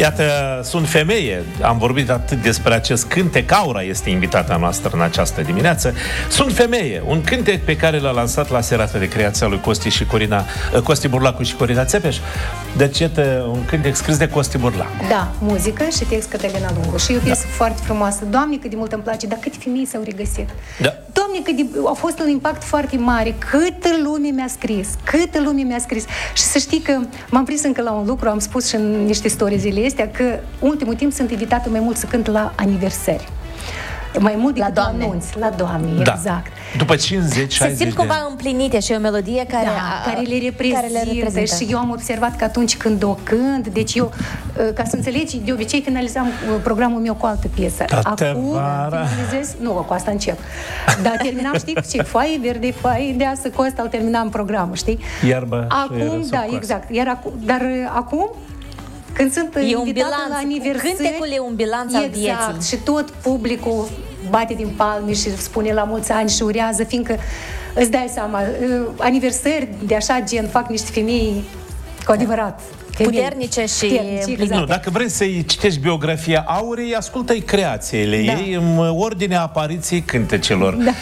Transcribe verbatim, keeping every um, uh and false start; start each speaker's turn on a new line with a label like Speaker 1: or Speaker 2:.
Speaker 1: Iată, sunt femeie. Am vorbit atât despre acest cântec. Aura este invitata noastră în această dimineață. Sunt femeie. Un cântec pe care l-a lansat la serată de creația lui Costi și Corina, Costi Burlacu și Corina Țepeș. Deci, iată, un cântec scris de Costi Burlacu.
Speaker 2: Da, muzică și text Cătălina Lungu. Și e o piesă da. foarte frumoasă. Doamne, cât de mult îmi place, dar câte femei s-au regăsit.
Speaker 1: Da.
Speaker 2: Doamne, cât de, a fost un impact foarte mare. Câtă lume mi-a scris. Câtă lume mi-a scris. Și să știi că m-am prins încă la un lucru, am spus și în niște storii zilele astea, că ultimul timp sunt invitată mai mult să cânt la aniversări. Mai mult decât la anunț. La doamne,
Speaker 1: da.
Speaker 2: exact.
Speaker 1: După cincizeci șaizeci
Speaker 3: se simt cumva împlinite și o melodie care,
Speaker 2: da,
Speaker 3: a,
Speaker 2: care, le reprezintă,
Speaker 3: care le reprezintă.
Speaker 2: Și eu am observat că atunci când o cânt, deci eu, ca să înțelegi, de obicei finalizam programul meu cu altă piesă. Acum finalizez, nu, cu asta încep. Dar terminam, știi, cu ce? Foaie verde, foaie de asă, cu asta îl terminam programul, știi?
Speaker 1: Iarbă
Speaker 2: acum, da, exact. Iar acum, dar acum când sunt
Speaker 3: e
Speaker 2: invitată la aniversări,
Speaker 3: cântecul e un bilanț
Speaker 2: exact,
Speaker 3: al vieții.
Speaker 2: Și tot publicul bate din palme și spune la mulți ani și urează, fiindcă îți dai seama, aniversări de așa gen fac niște femei cu adevărat
Speaker 3: puternice și
Speaker 2: puternice, exact.
Speaker 1: Nu, dacă vrei să-i citești biografia Aurei, ascultă-i creațiile da. ei în ordinea apariției cântecelor.
Speaker 2: Da.